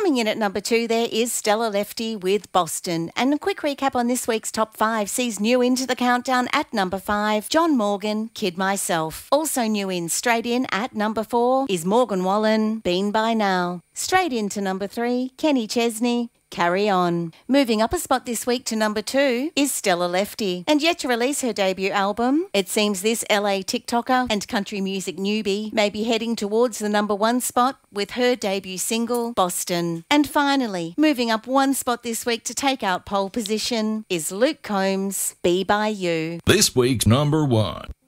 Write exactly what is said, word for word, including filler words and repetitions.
Coming in at number two there is Stella Lefty with Boston. And a quick recap on this week's top five sees new into the countdown at number five, John Morgan, Kid Myself. Also new in, straight in at number four is Morgan Wallen, Been By Now. Straight into number three, Kenny Chesney, Carry On. Moving up a spot this week to number two is Stella Lefty. And yet to release her debut album, it seems this L A TikToker and country music newbie may be heading towards the number one spot with her debut single, Boston. And finally, moving up one spot this week to take out pole position is Luke Combs, Be By You. This week's number one.